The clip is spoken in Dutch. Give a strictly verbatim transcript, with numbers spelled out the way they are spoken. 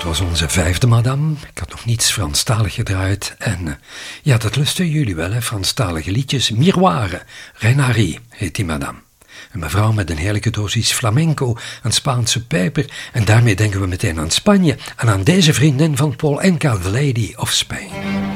was onze vijfde madame. Ik had nog niets Franstalig gedraaid. En uh, ja, dat lusten jullie wel, hè? Franstalige liedjes. Miroire, Renari heet die madame. Een mevrouw met een heerlijke dosis flamenco, een Spaanse pijper. En daarmee denken we meteen aan Spanje en aan deze vriendin van Paul Enka, The Lady of Spain.